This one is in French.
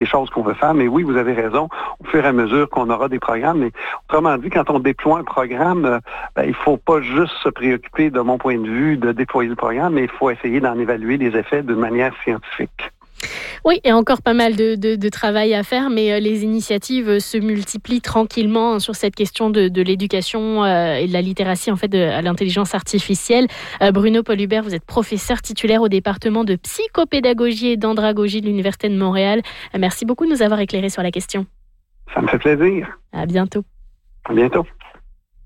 choses qu'on veut faire. Mais oui, vous avez raison, au fur et à mesure qu'on aura des programmes. Mais autrement dit, quand on déploie un programme, il faut pas juste se préoccuper, de mon point de vue, de déployer le programme, mais il faut essayer d'en évaluer les effets de manière scientifique. Oui, il y a encore pas mal de travail à faire, mais les initiatives se multiplient tranquillement sur cette question de l'éducation et de la littératie en fait à l'intelligence artificielle. Bruno Paul-Hubert, vous êtes professeur titulaire au département de psychopédagogie et d'andragogie de l'Université de Montréal. Merci beaucoup de nous avoir éclairé sur la question. Ça me fait plaisir. À bientôt. À bientôt.